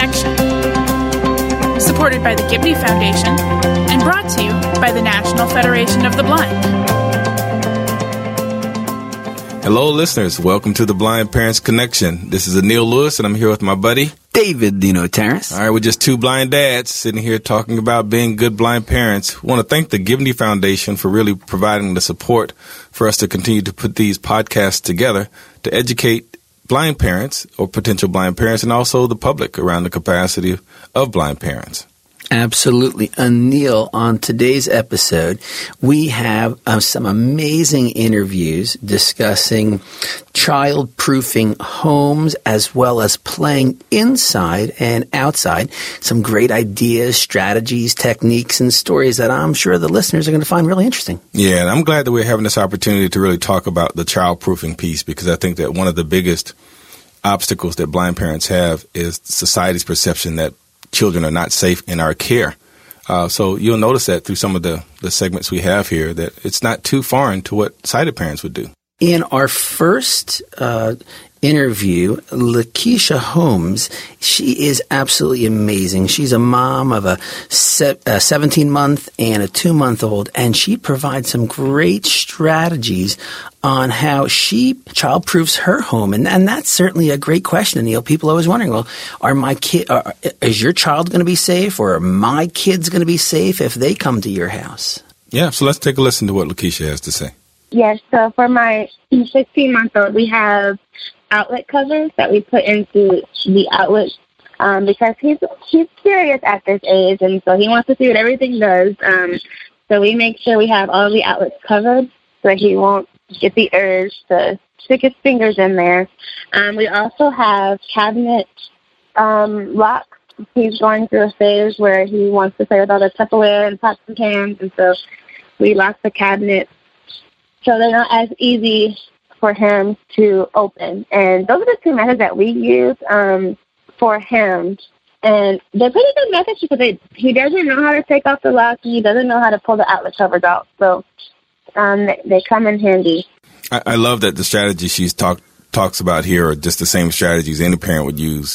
Connection. Supported by the Gibney Foundation and brought to you by the National Federation of the Blind. Hello, listeners. Welcome to the Blind Parents Connection. This is Anil Lewis, and I'm here with my buddy, David Dino Terrace. All right, we're just two blind dads sitting here talking about being good blind parents. We want to thank the Gibney Foundation for really providing the support for us to continue to put these podcasts together to educate blind parents or potential blind parents and also the public around the capacity of blind parents. Absolutely. Anil, on today's episode, we have some amazing interviews discussing child-proofing homes as well as playing inside and outside. Some great ideas, strategies, techniques, and stories that I'm sure the listeners are going to find really interesting. Yeah, and I'm glad that we're having this opportunity to really talk about the child-proofing piece because I think that one of the biggest obstacles that blind parents have is society's perception that children are not safe in our care. So you'll notice that through some of the segments we have here that it's not too foreign to what sighted parents would do. In our first interview, Lakeisha Holmes, she is absolutely amazing. She's a mom of a 17-month and a 2-month-old, and she provides some great strategies on how she child-proofs her home. And that's certainly a great question, Anil. People are always wondering, well, is your child going to be safe or are my kids going to be safe if they come to your house? Yeah, so let's take a listen to what Lakeisha has to say. Yes, so for my 16-month-old, we have outlet covers that we put into the outlet because he's curious at this age, and so he wants to see what everything does. So we make sure we have all the outlets covered so he won't get the urge to stick his fingers in there. We also have cabinet locks. He's going through a phase where he wants to play with all the Tupperware and pots and pans, and so we lock the cabinet so they're not as easy for him to open. And those are the two methods that we use for him. And they're pretty good methods because he doesn't know how to take off the lock. He doesn't know how to pull the outlet covers out. So they come in handy. I love that the strategies she's talks about here are just the same strategies any parent would use.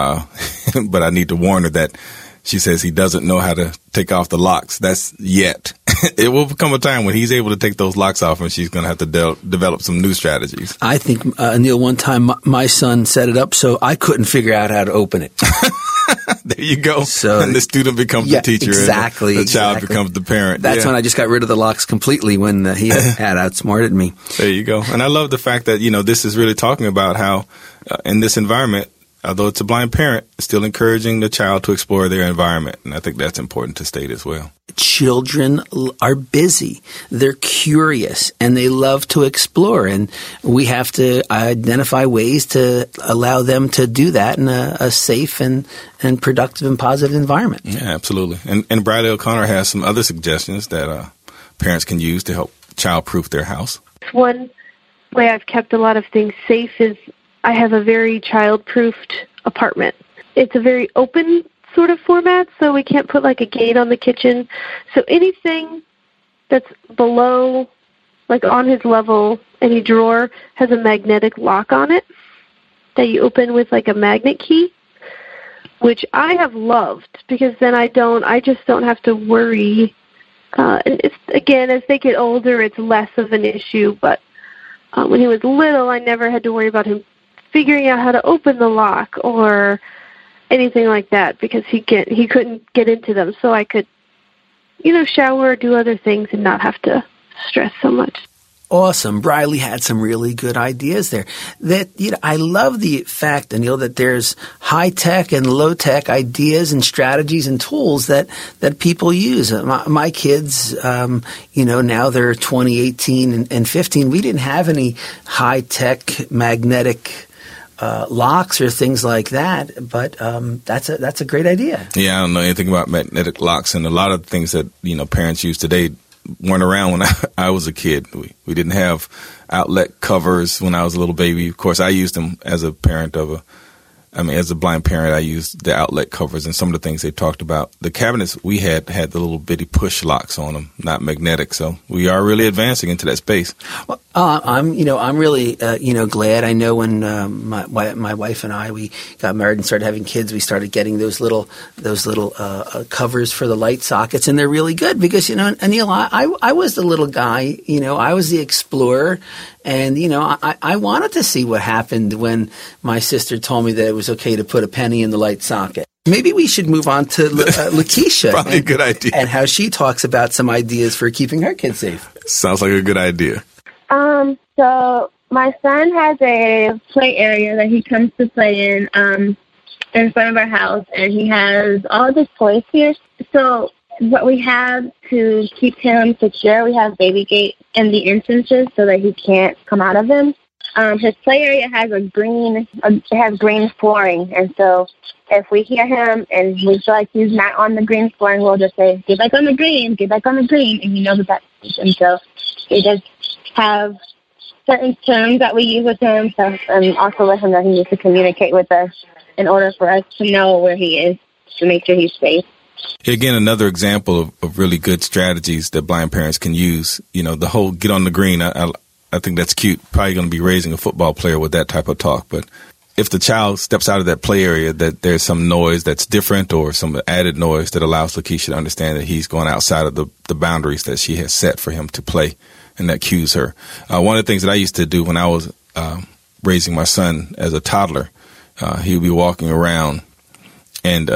But I need to warn her that she says he doesn't know how to take off the locks. That's yet. It will become a time when he's able to take those locks off and she's going to have to develop some new strategies. I think, Neil, one time my son set it up so I couldn't figure out how to open it. There you go. So, and the student becomes the teacher exactly, and the child becomes the parent. That's when I just got rid of the locks completely when he had outsmarted me. There you go. And I love the fact that, this is really talking about how in this environment, although it's a blind parent, it's still encouraging the child to explore their environment. And I think that's important to state as well. Children are busy. They're curious and they love to explore. And we have to identify ways to allow them to do that in a safe and productive and positive environment. Yeah, absolutely. And Bradley O'Connor has some other suggestions that parents can use to help child-proof their house. One way I've kept a lot of things safe is I have a very child-proofed apartment. It's a very open sort of format, so we can't put like a gate on the kitchen. So anything that's below, like on his level, any drawer has a magnetic lock on it that you open with like a magnet key, which I have loved because then I just don't have to worry. And it's, again, as they get older, it's less of an issue, but when he was little, I never had to worry about him figuring out how to open the lock or anything like that because he couldn't get into them. So I could, shower or do other things and not have to stress so much. Awesome. Briley had some really good ideas there. That I love the fact, Anil, that there's high-tech and low-tech ideas and strategies and tools that people use. My kids, now they're 20, 18, and 15. We didn't have any high-tech magnetic locks or things like that, but that's a great idea. Yeah, I don't know anything about magnetic locks, and a lot of things that parents use today weren't around when I was a kid. We didn't have outlet covers when I was a little baby. Of course, I used them as a parent of I mean, as a blind parent, I used the outlet covers and some of the things they talked about. The cabinets we had the little bitty push locks on them, not magnetic. So we are really advancing into that space. Well, I'm really, glad. I know when my wife and we got married and started having kids, we started getting those little covers for the light sockets, and they're really good because, Anil, I was the little guy, I was the explorer. And, I wanted to see what happened when my sister told me that it was okay to put a penny in the light socket. Maybe we should move on to Lakeisha. Probably a good idea. And how she talks about some ideas for keeping her kids safe. Sounds like a good idea. So my son has a play area that he comes to play in front of our house, and he has all the toys here. So what we have to keep him secure, we have baby gates in the entrances so that he can't come out of them. His play area has green flooring, and so if we hear him and we feel like he's not on the green flooring, we'll just say, get back on the green, and he knows that. And so we just have certain terms that we use with him, and also let him know he needs to communicate with us in order for us to know where he is to make sure he's safe. Again, another example of really good strategies that blind parents can use. The whole get on the green, I think that's cute. Probably going to be raising a football player with that type of talk. But if the child steps out of that play area, that there's some noise that's different or some added noise that allows Lakeisha to understand that he's going outside of the boundaries that she has set for him to play, and that cues her. One of the things that I used to do when I was raising my son as a toddler, he would be walking around, and,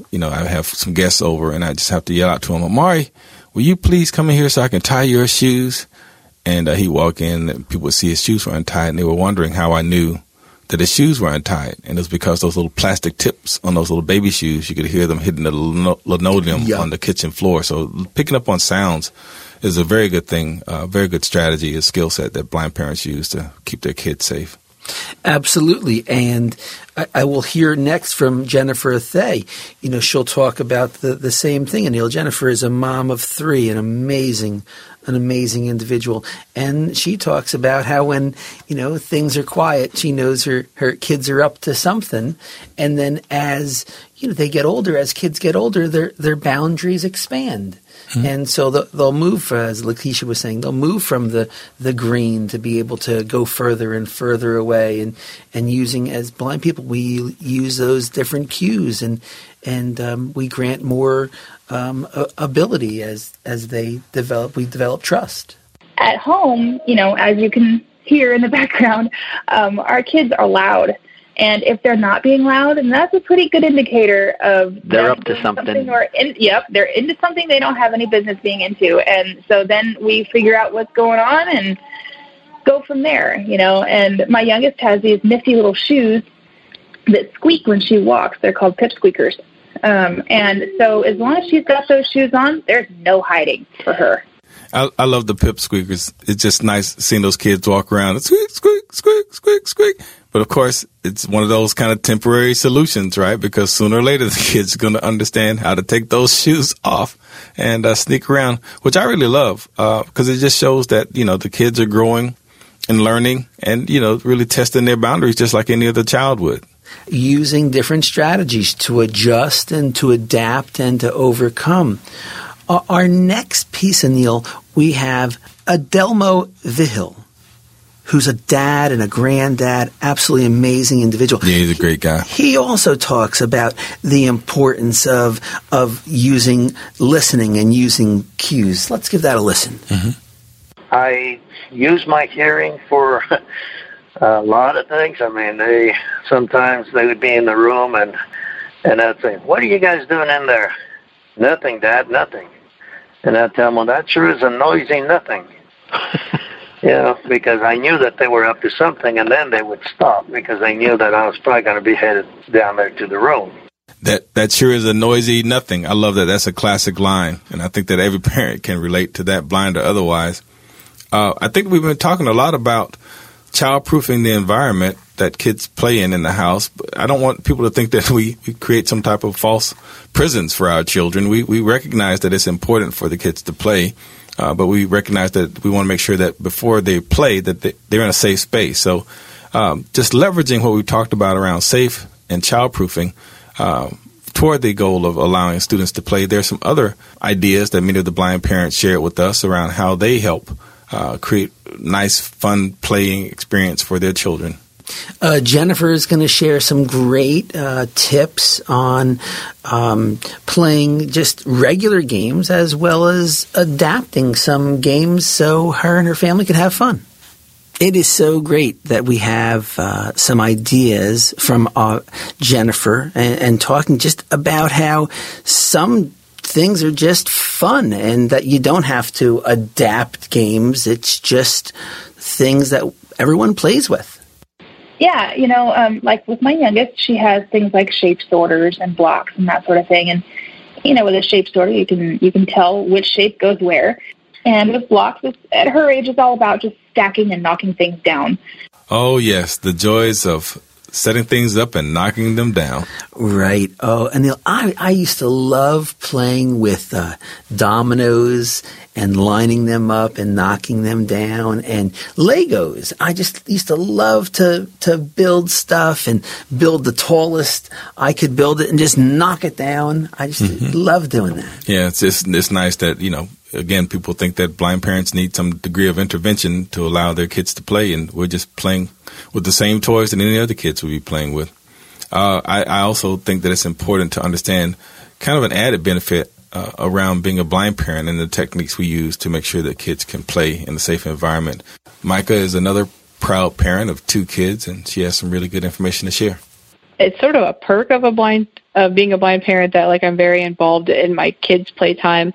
I have some guests over, and I just have to yell out to him, Amari, will you please come in here so I can tie your shoes? And he'd walk in, and people would see his shoes were untied, and they were wondering how I knew that his shoes were untied. And it was because those little plastic tips on those little baby shoes, you could hear them hitting the linoleum on the kitchen floor. So picking up on sounds is a very good thing, a very good strategy, a skill set that blind parents use to keep their kids safe. Absolutely. And I will hear next from Jennifer Thay. She'll talk about the same thing. And Jennifer is a mom of 3, an amazing individual. And she talks about how when, things are quiet, she knows her kids are up to something. And then as, they get older, as kids get older, their boundaries expand. Mm-hmm. And so they'll move, as Lakeisha was saying, they'll move from the green to be able to go further and further away. And using, as blind people, we use those different cues and we grant more ability as they develop. We develop trust. At home, as you can hear in the background, our kids are loud. And if they're not being loud, and that's a pretty good indicator of they're up to something. They're into something they don't have any business being into. And so then we figure out what's going on and go from there, And my youngest has these nifty little shoes that squeak when she walks. They're called pip squeakers. And so as long as she's got those shoes on, there's no hiding for her. I love the pip squeakers. It's just nice seeing those kids walk around and squeak, squeak, squeak, squeak, squeak. But of course, it's one of those kind of temporary solutions, right? Because sooner or later, the kids are going to understand how to take those shoes off and sneak around, which I really love because it just shows that, the kids are growing and learning and, really testing their boundaries just like any other child would. Using different strategies to adjust and to adapt and to overcome. Our next piece, Anil, we have Adelmo Vihil, who's a dad and a granddad, absolutely amazing individual. Yeah, he's a great guy. He also talks about the importance of using listening and using cues. Let's give that a listen. Mm-hmm. I use my hearing for a lot of things. I mean, sometimes they would be in the room and I'd say, "What are you guys doing in there?" "Nothing, Dad, nothing." And I'd tell them, "Well, that sure is a noisy nothing." Because I knew that they were up to something, and then they would stop because they knew that I was probably going to be headed down there to the room. That sure is a noisy nothing. I love that. That's a classic line, and I think that every parent can relate to that, blind or otherwise. I think we've been talking a lot about child-proofing the environment that kids play in the house. But I don't want people to think that we create some type of false prisons for our children. We recognize that it's important for the kids to play, but we recognize that we want to make sure that before they play that they're in a safe space. So just leveraging what we talked about around safe and childproofing toward the goal of allowing students to play. There's some other ideas that many of the blind parents shared with us around how they help create nice, fun playing experience for their children. Jennifer is going to share some great tips on playing just regular games as well as adapting some games so her and her family could have fun. It is so great that we have some ideas from Jennifer and talking just about how some things are just fun and that you don't have to adapt games. It's just things that everyone plays with. Yeah, like with my youngest, she has things like shape sorters and blocks and that sort of thing. And, with a shape sorter, you can tell which shape goes where. And with blocks, at her age, it's all about just stacking and knocking things down. Oh, yes, the joys of setting things up and knocking them down. Right. Oh, and I used to love playing with dominoes and lining them up and knocking them down, and Legos. I just used to love to build stuff and build the tallest I could build it and just knock it down. I just love doing that. Yeah, it's nice that, again, people think that blind parents need some degree of intervention to allow their kids to play, and we're just playing with the same toys that any other kids would be playing with. I also think that it's important to understand kind of an added benefit around being a blind parent and the techniques we use to make sure that kids can play in a safe environment. Micah is another proud parent of 2 kids, and she has some really good information to share. It's sort of a perk of being a blind parent that I'm very involved in my kids' playtime.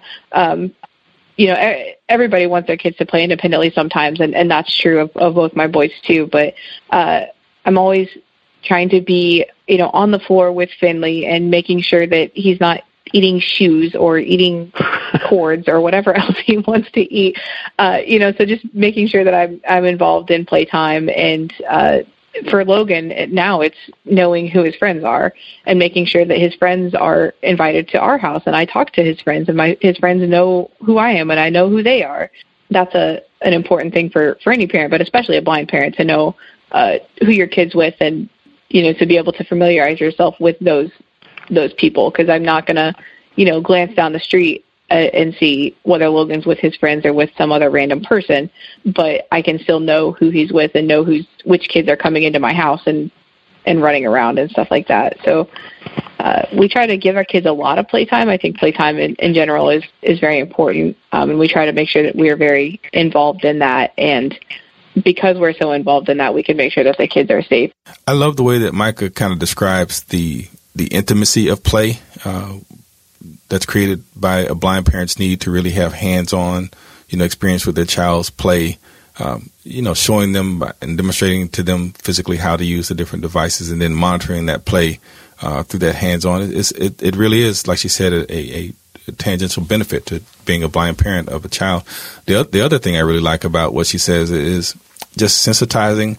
Everybody wants their kids to play independently sometimes, and that's true of both my boys too. But I'm always trying to be, on the floor with Finley and making sure that he's not eating shoes or eating cords or whatever else he wants to eat. So just making sure that I'm involved in playtime. And for Logan, now it's knowing who his friends are and making sure that his friends are invited to our house. And I talk to his friends, and his friends know who I am and I know who they are. That's an important thing for any parent, but especially a blind parent, to know who your kid's with and, to be able to familiarize yourself with those people. Because I'm not going to, glance down the street and see whether Logan's with his friends or with some other random person, but I can still know who he's with and know which kids are coming into my house and running around and stuff like that. So we try to give our kids a lot of playtime. I think playtime in general is very important, and we try to make sure that we are very involved in that. And because we're so involved in that, we can make sure that the kids are safe. I love the way that Micah kind of describes the intimacy of play that's created by a blind parent's need to really have hands-on, experience with their child's play, showing them and demonstrating to them physically how to use the different devices, and then monitoring that play through that hands-on. It really is, like she said, a tangential benefit to being a blind parent of a child. The other thing I really like about what she says is just sensitizing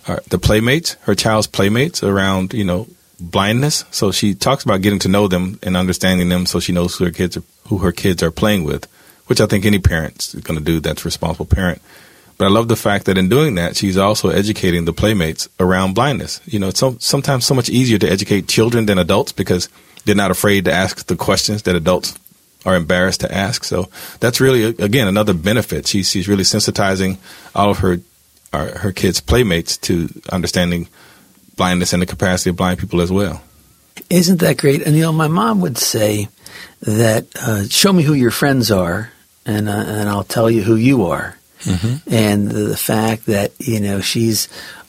her child's playmates around, blindness. So she talks about getting to know them and understanding them, so she knows who her kids are playing with, which I think any parent's going to do that's a responsible parent. But I love the fact that in doing that, she's also educating the playmates around blindness. It's sometimes so much easier to educate children than adults because they're not afraid to ask the questions that adults are embarrassed to ask. So that's really, again, another benefit. She's really sensitizing all of her kids' playmates to understanding blindness and the capacity of blind people as well. Isn't that great? And my mom would say that show me who your friends are, and I'll tell you who you are. Mm-hmm. And the fact that she's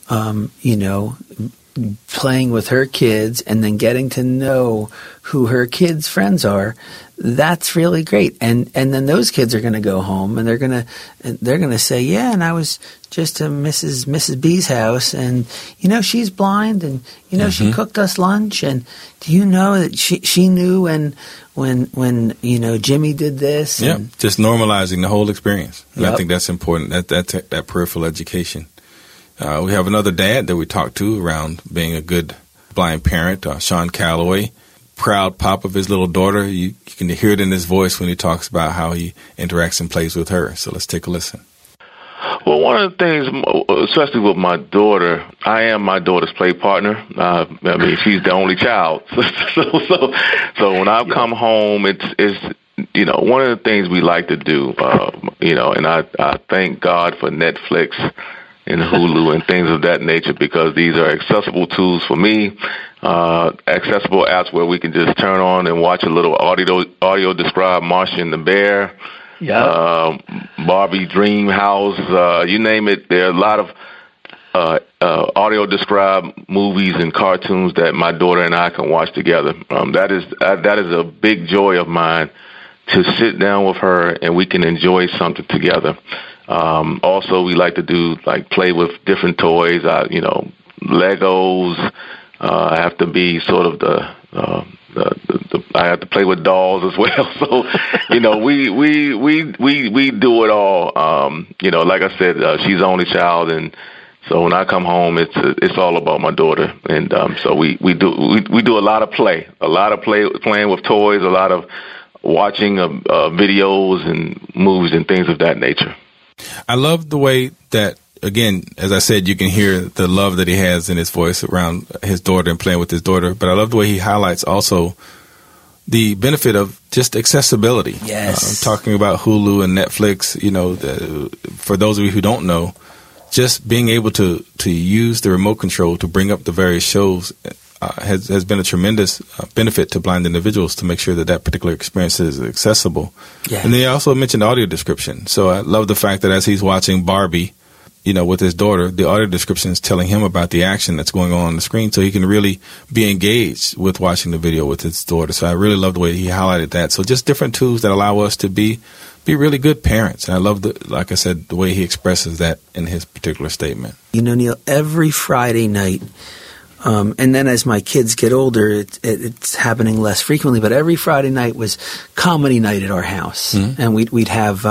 playing with her kids and then getting to know who her kids' friends are, that's really great. And then those kids are going to go home and they're going to say, yeah, and I was just to Mrs. B's house, and she's blind, and she cooked us lunch, and do you know that she knew when Jimmy did this? Yeah, just normalizing the whole experience. And I think that's important. That peripheral education. We have another dad that we talked to around being a good blind parent, Sean Calloway, proud pop of his little daughter. You can hear it in his voice when he talks about how he interacts and plays with her. So let's take a listen. Well, one of the things, especially with my daughter, I am my daughter's play partner. I mean, she's the only child. So when I come home, it's one of the things we like to do, and I thank God for Netflix and Hulu and things of that nature, because these are accessible tools for me, accessible apps where we can just turn on and watch a little audio describe Marcia and the Bear, Barbie Dream House, you name it. There are a lot of audio describe movies and cartoons that my daughter and I can watch together. That is a big joy of mine, to sit down with her and we can enjoy something together. Also, we like to play with different toys. Legos. I have to be sort of I have to play with dolls as well. So, we do it all. Like I said, she's the only child, and so when I come home, it's all about my daughter. And so we do a lot of play, playing with toys, a lot of watching videos and movies and things of that nature. I love the way that, again, as I said, you can hear the love that he has in his voice around his daughter and playing with his daughter. But I love the way he highlights also the benefit of just accessibility. Yes. Talking about Hulu and Netflix, for those of you who don't know, just being able to use the remote control to bring up the various shows has been a tremendous benefit to blind individuals, to make sure that particular experience is accessible. Yeah. And then he also mentioned audio description. So I love the fact that as he's watching Barbie, with his daughter, the audio description is telling him about the action that's going on the screen, so he can really be engaged with watching the video with his daughter. So I really love the way he highlighted that. So just different tools that allow us to be really good parents. And I love, like I said, the way he expresses that in his particular statement. Neil, every Friday night, and then as my kids get older, it's happening less frequently. But every Friday night was comedy night at our house, and we'd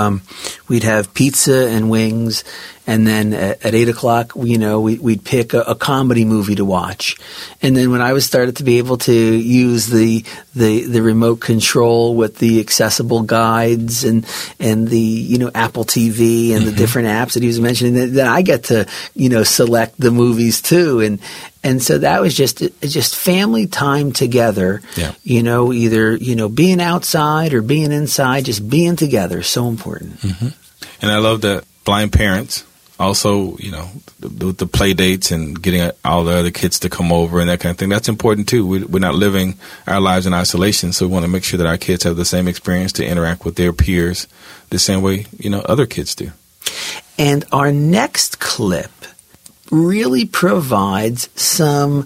have pizza and wings, and then at 8:00, we'd pick a comedy movie to watch. And then when I was started to be able to use the remote control with the accessible guides and the Apple TV and the different apps that he was mentioning, then I get to select the movies too, and so that was just family time together. Yeah. Either being outside or being inside, just being together, so important. Mm-hmm. And I love that blind parents also, the play dates and getting all the other kids to come over and that kind of thing. That's important too. We're not living our lives in isolation, so we want to make sure that our kids have the same experience to interact with their peers the same way, other kids do. And our next clip really provides some,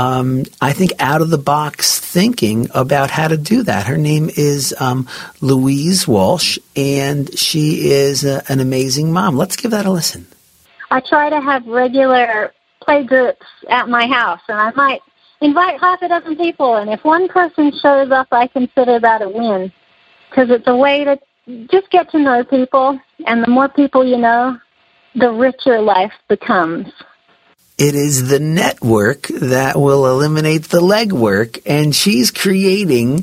I think, out-of-the-box thinking about how to do that. Her name is Louise Walsh, and she is an amazing mom. Let's give that a listen. I try to have regular play groups at my house, and I might invite half a dozen people, and if one person shows up, I consider that a win, because it's a way to just get to know people, and the more people you know, the richer life becomes. It is the network that will eliminate the legwork, and she's creating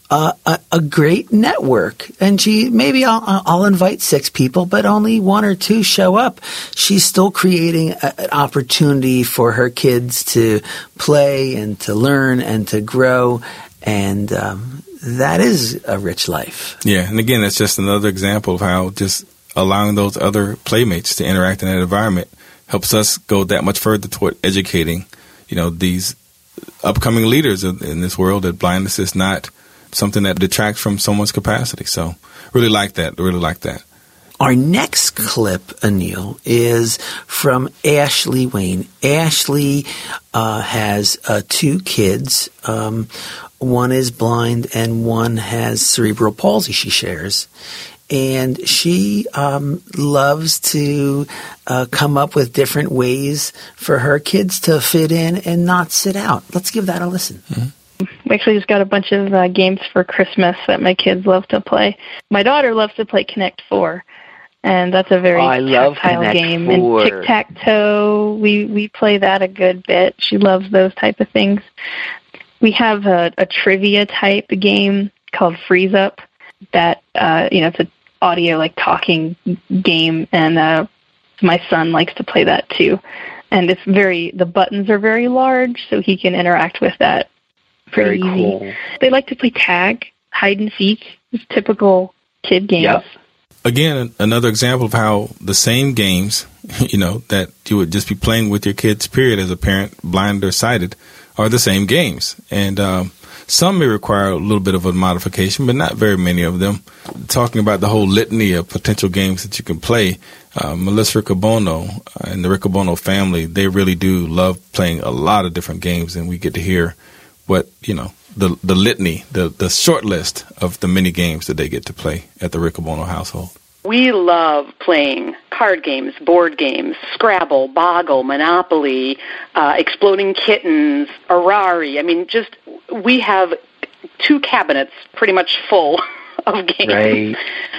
a great network. And maybe I'll invite 6 people, but only 1 or 2 show up. She's still creating an opportunity for her kids to play and to learn and to grow, and that is a rich life. Yeah, and again, it's just another example of how just allowing those other playmates to interact in that environment helps us go that much further toward educating, these upcoming leaders in this world, that blindness is not something that detracts from someone's capacity. So really like that. Our next clip, Anil, is from Ashley Wayne. Ashley has 2 kids. One is blind and one has cerebral palsy, she shares. And she loves to come up with different ways for her kids to fit in and not sit out. Let's give that a listen. Mm-hmm. We actually just got a bunch of games for Christmas that my kids love to play. My daughter loves to play Connect 4, and that's a very tactile game. 4. And tic-tac-toe, we play that a good bit. She loves those type of things. We have a trivia type game called Freeze Up that, it's an audio, talking game, and My son likes to play that too. And the buttons are very large, so he can interact with that pretty easy. Cool. They like to play tag, hide and seek, just typical kid games. Yep. Again, another example of how the same games, that you would just be playing with your kids, period, as a parent, blind or sighted, are the same games. And some may require a little bit of a modification, but not very many of them. Talking about the whole litany of potential games that you can play, Melissa Riccobono and the Riccobono family, they really do love playing a lot of different games, and we get to hear what, the litany, the short list of the many games that they get to play at the Riccobono household. We love playing card games, board games, Scrabble, Boggle, Monopoly, Exploding Kittens, Arari. I mean, we have 2 cabinets pretty much full of games. Right.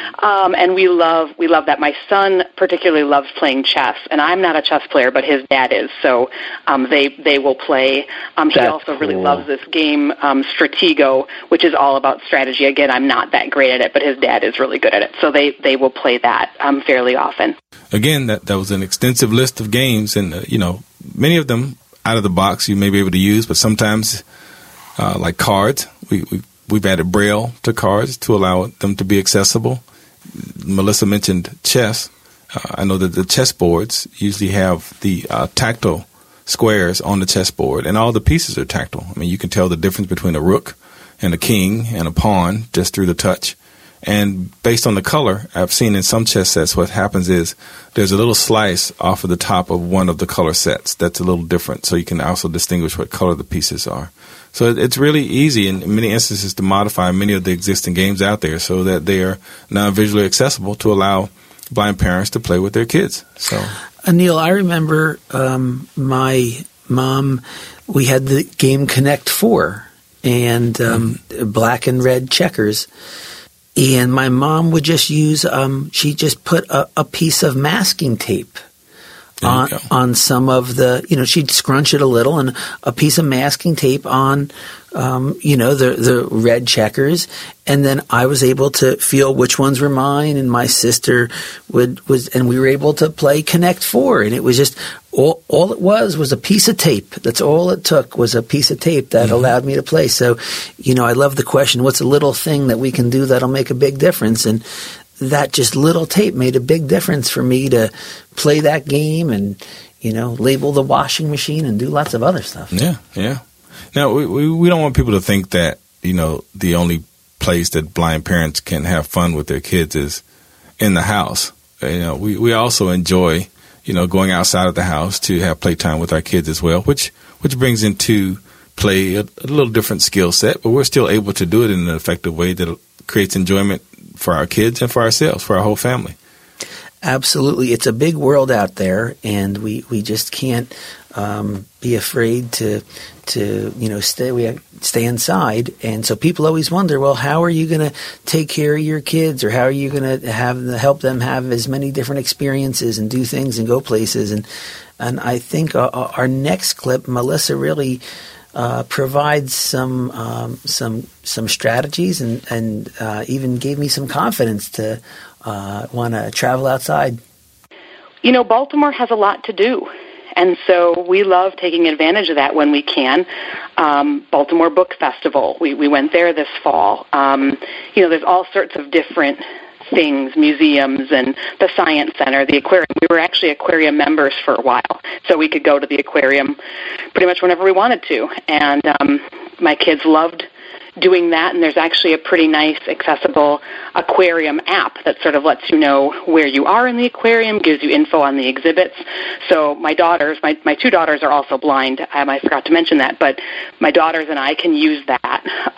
And we love that. My son particularly loves playing chess, and I'm not a chess player, but his dad is, so they will play. He also really loves this game, Stratego, which is all about strategy. Again, I'm not that great at it, but his dad is really good at it, so they will play that fairly often. Again, that was an extensive list of games, and many of them out of the box you may be able to use, but sometimes like cards, we've added Braille to cards to allow them to be accessible. Melissa mentioned chess. I know that the chess boards usually have the tactile squares on the chessboard, and all the pieces are tactile. I mean, you can tell the difference between a rook and a king and a pawn just through the touch. And based on the color, I've seen in some chess sets what happens is there's a little slice off of the top of one of the color sets that's a little different, so you can also distinguish what color the pieces are. So it's really easy in many instances to modify many of the existing games out there so that they are now visually accessible to allow blind parents to play with their kids. So, Neil, I remember my mom, we had the game Connect 4 and black and red checkers. And my mom would just use, she just put a piece of masking tape on some of the, she'd scrunch it a little and a piece of masking tape on, the red checkers. And then I was able to feel which ones were mine, and my sister and we were able to play Connect 4. And it was just, all it was a piece of tape. That's all it took, was a piece of tape that allowed me to play. So, I love the question, what's a little thing that we can do that'll make a big difference? And that just little tape made a big difference for me to play that game and, label the washing machine and do lots of other stuff. Yeah, yeah. Now, we don't want people to think that, the only place that blind parents can have fun with their kids is in the house. We also enjoy, going outside of the house to have playtime with our kids as well, which brings into play a little different skill set, but we're still able to do it in an effective way that creates enjoyment for our kids and for ourselves, for our whole family. Absolutely. It's a big world out there, and we just can't be afraid to stay inside. And so people always wonder, well, how are you going to take care of your kids, or how are you going to help them have as many different experiences and do things and go places? And I think our next clip, Melissa really provides some strategies and even gave me some confidence to want to travel outside. Baltimore has a lot to do, and so we love taking advantage of that when we can. Baltimore Book Festival, we went there this fall. There's all sorts of different things, museums and the Science Center, the aquarium. We were actually aquarium members for a while, so we could go to the aquarium pretty much whenever we wanted to. And my kids loved doing that, and there's actually a pretty nice, accessible aquarium app that sort of lets you know where you are in the aquarium, gives you info on the exhibits. So my daughters, my 2 daughters are also blind. I forgot to mention that, but my daughters and I can use that